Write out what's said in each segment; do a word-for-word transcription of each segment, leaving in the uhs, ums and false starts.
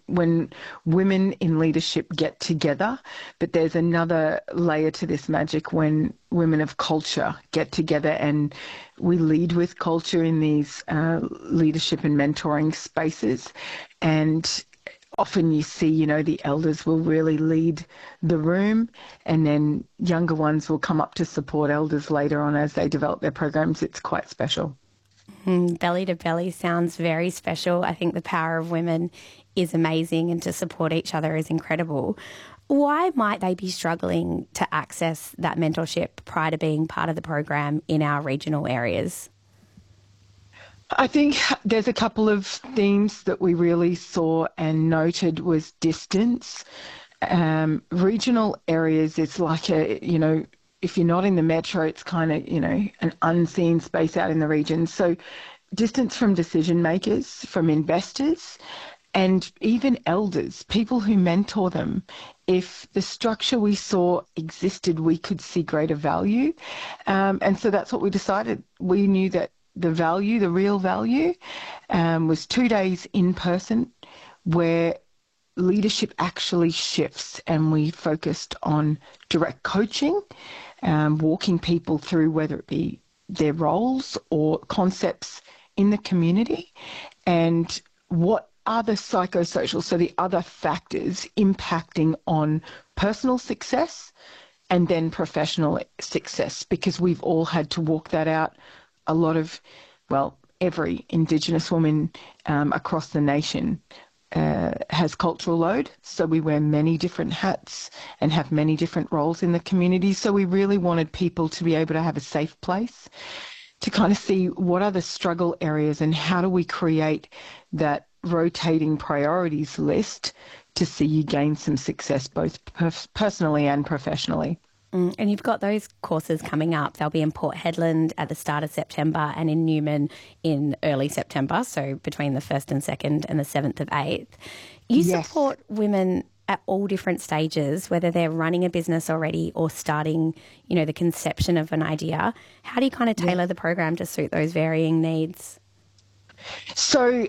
when women in leadership get together, but there's another layer to this magic when women of culture get together, and we lead with culture in these uh, leadership and mentoring spaces. And often you see, you know, the elders will really lead the room, and then younger ones will come up to support elders later on as they develop their programs. It's quite special. Mm, belly to belly sounds very special. I think the power of women is amazing, and to support each other is incredible. Why might they be struggling to access that mentorship prior to being part of the program in our regional areas? I think there's a couple of themes that we really saw and noted was distance. Um, regional areas, it's like a, you know, if you're not in the metro, it's kind of, you know, an unseen space out in the region. So distance from decision makers, from investors, and even elders, people who mentor them. If the structure we saw existed, we could see greater value. Um, and so that's what we decided. We knew that the value, the real value, um, was two days in person where leadership actually shifts, and we focused on direct coaching, um, walking people through whether it be their roles or concepts in the community, and what are the psychosocial, so the other factors impacting on personal success and then professional success, because we've all had to walk that out. A lot of, well, every Indigenous woman um, across the nation uh, has cultural load, so we wear many different hats and have many different roles in the community. So we really wanted people to be able to have a safe place to kind of see what are the struggle areas and how do we create that rotating priorities list to see you gain some success both per- personally and professionally. Mm, and you've got those courses coming up. They'll be in Port Hedland at the start of September and in Newman in early September, so between the first and second and the seventh of eighth. You Yes. support women at all different stages, whether they're running a business already or starting, you know, the conception of an idea. How do you kind of tailor Yeah. the program to suit those varying needs? So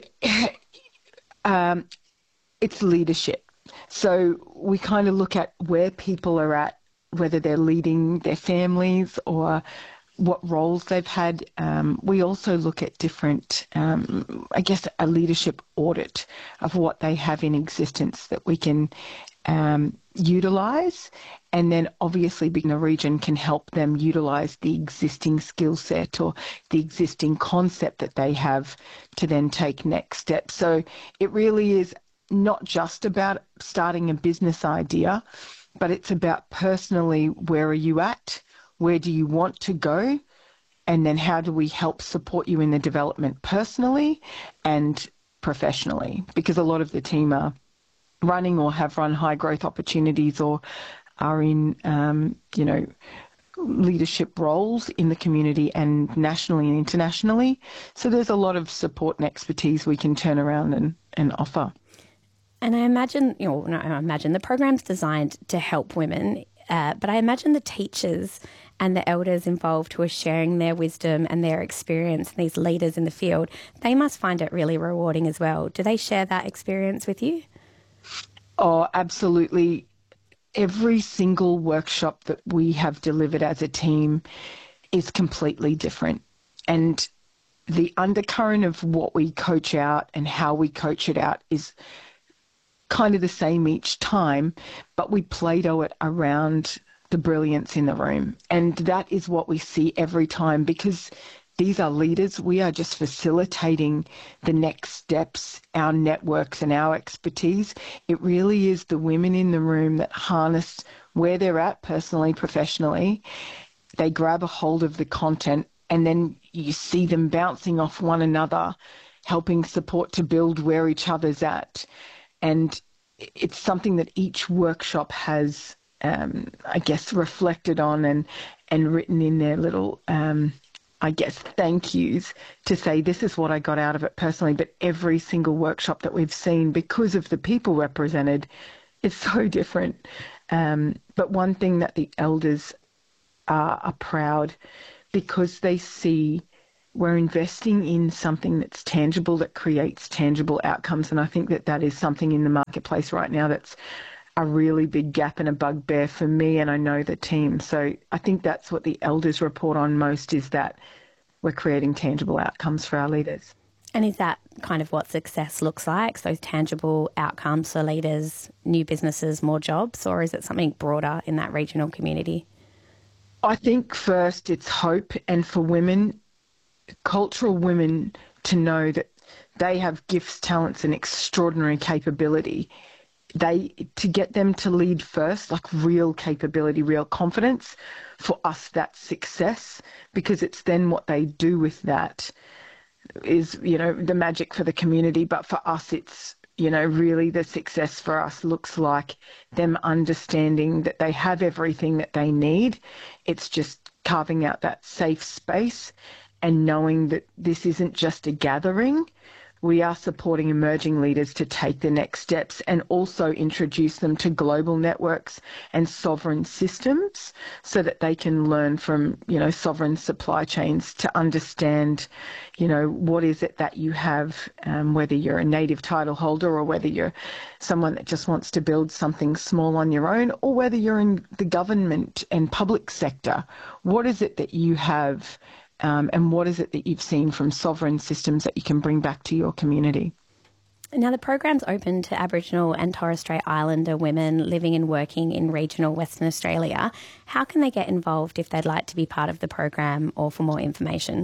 um, it's leadership. So we kind of look at where people are at, whether they're leading their families or what roles they've had. Um, we also look at different, um, I guess, a leadership audit of what they have in existence that we can um, utilise. And then obviously being a region can help them utilise the existing skill set or the existing concept that they have to then take next steps. So it really is not just about starting a business idea, but it's about personally, where are you at? Where do you want to go? And then how do we help support you in the development personally and professionally? Because a lot of the team are running or have run high growth opportunities or are in, um, you know, leadership roles in the community and nationally and internationally. So there's a lot of support and expertise we can turn around and, and offer. And I imagine, you know, no, I imagine the program's designed to help women, uh, but I imagine the teachers and the elders involved who are sharing their wisdom and their experience, and these leaders in the field, they must find it really rewarding as well. Do they share that experience with you? Oh, absolutely. Every single workshop that we have delivered as a team is completely different. And the undercurrent of what we coach out and how we coach it out is kind of the same each time, but we Play-Doh it around the brilliance in the room. And that is what we see every time, because these are leaders. We are just facilitating the next steps, our networks and our expertise. It really is the women in the room that harness where they're at personally, professionally. They grab a hold of the content, and then you see them bouncing off one another, helping support to build where each other's at. And it's something that each workshop has, um, I guess, reflected on and, and written in their little, um, I guess, thank yous to say, this is what I got out of it personally. But every single workshop that we've seen, because of the people represented, is so different. Um, but one thing that the elders are, are proud, because they see we're investing in something that's tangible, that creates tangible outcomes. And I think that that is something in the marketplace right now that's a really big gap and a bugbear for me, and I know the team. So I think that's what the elders report on most, is that we're creating tangible outcomes for our leaders. And is that kind of what success looks like? So those tangible outcomes for leaders, new businesses, more jobs, or is it something broader in that regional community? I think first it's hope, and for women, cultural women, to know that they have gifts, talents and extraordinary capability. They, to get them to lead first, like real capability, real confidence, for us that's success, because it's then what they do with that is, you know, the magic for the community. But for us, it's, you know, really the success for us looks like them understanding that they have everything that they need. It's just carving out that safe space and knowing that this isn't just a gathering. We are supporting emerging leaders to take the next steps and also introduce them to global networks and sovereign systems so that they can learn from, you know, sovereign supply chains to understand, you know, what is it that you have, um, whether you're a native title holder or whether you're someone that just wants to build something small on your own, or whether you're in the government and public sector. What is it that you have? Um, and what is it that you've seen from sovereign systems that you can bring back to your community? Now, the program's open to Aboriginal and Torres Strait Islander women living and working in regional Western Australia. How can they get involved if they'd like to be part of the program or for more information?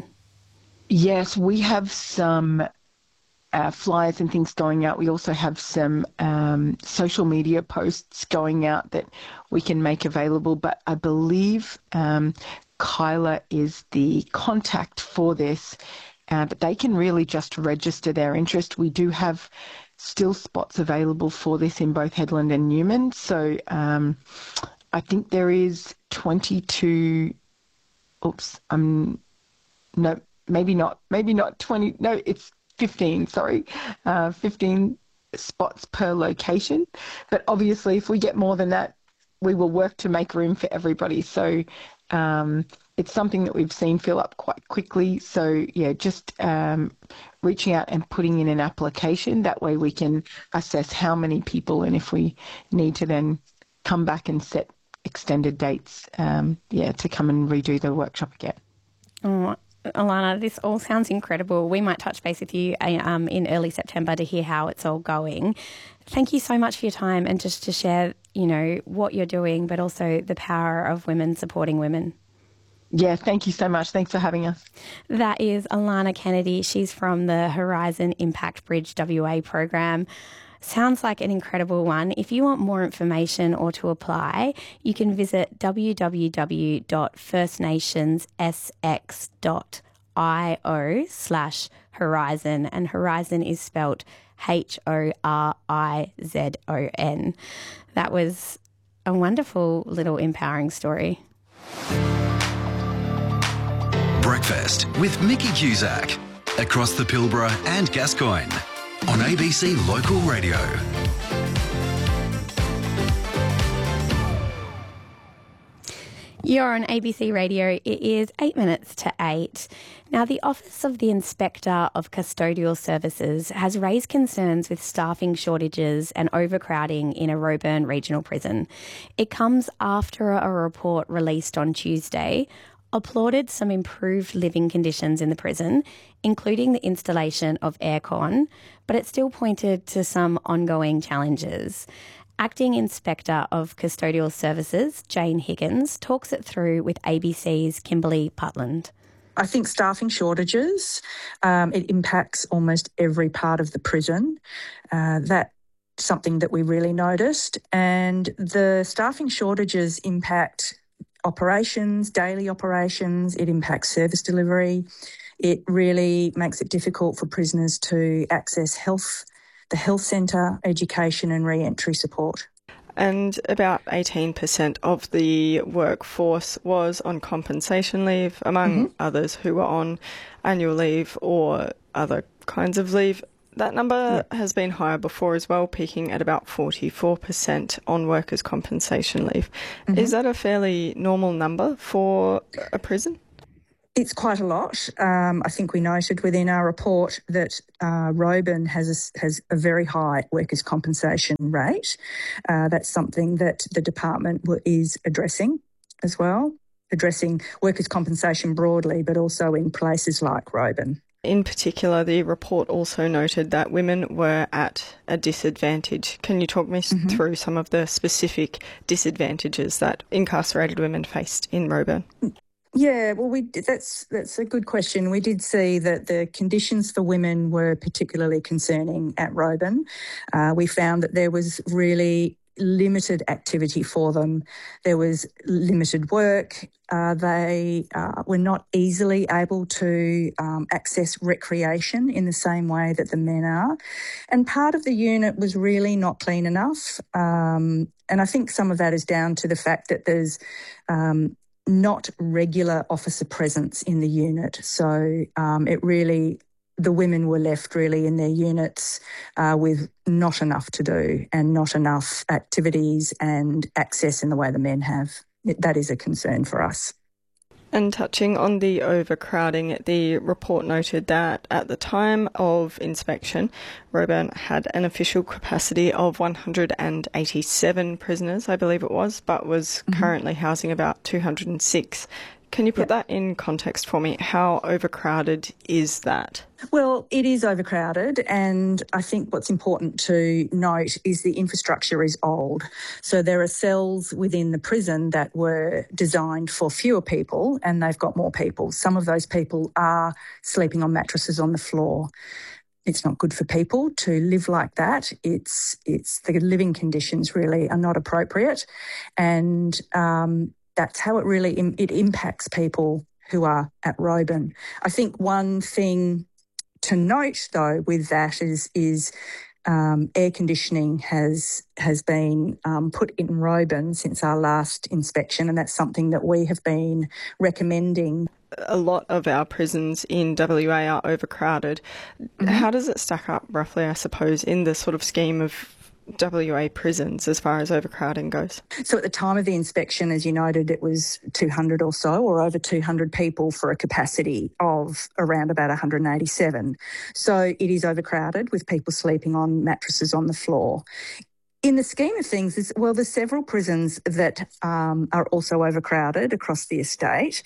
Yes, we have some uh, flyers and things going out. We also have some um, social media posts going out that we can make available. But I believe Um, Kyla is the contact for this, uh, but they can really just register their interest. We do have still spots available for this in both Hedland and Newman. So um, I think there is twenty-two, oops, um, no, maybe not, maybe not twenty, no, it's fifteen, sorry, uh, fifteen spots per location. But obviously if we get more than that, we will work to make room for everybody. So Um, it's something that we've seen fill up quite quickly. So, yeah, just um, reaching out and putting in an application. That way we can assess how many people, and if we need to then come back and set extended dates, um, yeah, to come and redo the workshop again. Oh, Alana, this all sounds incredible. We might touch base with you um, in early September to hear how it's all going. Thank you so much for your time and just to share, you know, what you're doing, but also the power of women supporting women. Yeah, thank you so much. Thanks for having us. That is Alana Kennedy. She's from the Horizon Impact Bridge W A program. Sounds like an incredible one. If you want more information or to apply, you can visit w w w dot first nations s x dot i o slash horizon, and horizon is spelt H O R I Z O N. That was a wonderful little empowering story. Breakfast with Mickey Cusack across the Pilbara and Gascoyne on A B C Local Radio. You're on A B C Radio. It is eight minutes to eight. Now, the Office of the Inspector of Custodial Services has raised concerns with staffing shortages and overcrowding in a Roebourne Regional Prison. It comes after a report released on Tuesday applauded some improved living conditions in the prison, including the installation of aircon, but it still pointed to some ongoing challenges. Acting Inspector of Custodial Services, Jane Higgins, talks it through with A B C's Kimberly Putland. I think staffing shortages, um, it impacts almost every part of the prison. Uh, that's something that we really noticed. And the staffing shortages impact operations, daily operations. It impacts service delivery. It really makes it difficult for prisoners to access health, the health centre, education and re-entry support. And about eighteen percent of the workforce was on compensation leave, among mm-hmm. others who were on annual leave or other kinds of leave. That number yeah. has been higher before as well, peaking at about forty-four percent on workers' compensation leave. Mm-hmm. Is that a fairly normal number for a prison? It's quite a lot. Um, I think we noted within our report that uh, Roban has a, has a very high workers' compensation rate. Uh, that's something that the department is addressing as well, addressing workers' compensation broadly, but also in places like Roban. In particular, the report also noted that women were at a disadvantage. Can you talk me mm-hmm. through some of the specific disadvantages that incarcerated women faced in Roban? Yeah, well, we that's that's a good question. We did see that the conditions for women were particularly concerning at Roban. Uh, we found that there was really limited activity for them. There was limited work. Uh, they uh, were not easily able to um, access recreation in the same way that the men are. And part of the unit was really not clean enough. Um, and I think some of that is down to the fact that there's um, not regular officer presence in the unit. So um, it really, the women were left really in their units uh, with not enough to do and not enough activities and access in the way the men have. It, that is a concern for us. And touching on the overcrowding, the report noted that at the time of inspection, Roban had an official capacity of one hundred eighty-seven prisoners, I believe it was, but was mm-hmm. currently housing about two hundred six. Can you put yep. that in context for me? How overcrowded is that? Well, it is overcrowded, and I think what's important to note is the infrastructure is old. So there are cells within the prison that were designed for fewer people, and they've got more people. Some of those people are sleeping on mattresses on the floor. It's not good for people to live like that. It's it's the living conditions really are not appropriate, and um, that's how it really im- it impacts people who are at Roban. I think one thing to note, though, with that is is um, air conditioning has has been um, put in Roban since our last inspection, and that's something that we have been recommending. A lot of our prisons in W A are overcrowded. Mm-hmm. How does it stack up, roughly, I suppose, in the sort of scheme of W A prisons as far as overcrowding goes? So at the time of the inspection, as you noted, it was two hundred or so, or over two hundred people for a capacity of around about one hundred eighty-seven. So it is overcrowded with people sleeping on mattresses on the floor. In the scheme of things, there's, well, there's several prisons that um, are also overcrowded across the estate,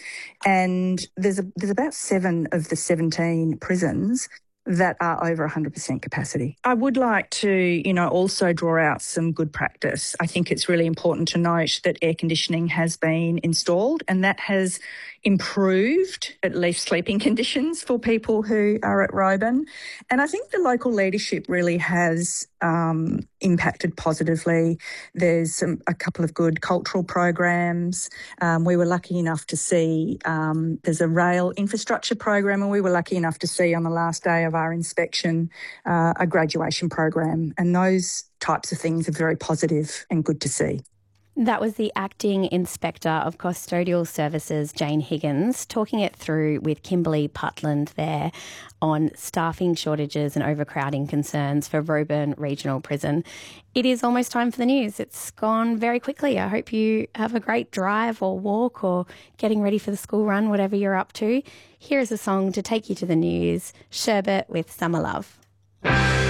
and there's a, there's about seven of the seventeen prisons that are over one hundred percent capacity. I would like to, you know, also draw out some good practice. I think it's really important to note that air conditioning has been installed, and that has improved at least sleeping conditions for people who are at Roban. And I think the local leadership really has um, impacted positively. There's some, a couple of good cultural programs. Um, we were lucky enough to see um, there's a rail infrastructure program, and we were lucky enough to see on the last day of our inspection uh, a graduation program. And those types of things are very positive and good to see. That was the Acting Inspector of Custodial Services, Jane Higgins, talking it through with Kimberly Putland there on staffing shortages and overcrowding concerns for Roban Regional Prison. It is almost time for the news. It's gone very quickly. I hope you have a great drive or walk or getting ready for the school run, whatever you're up to. Here is a song to take you to the news, Sherbet with Summer Love.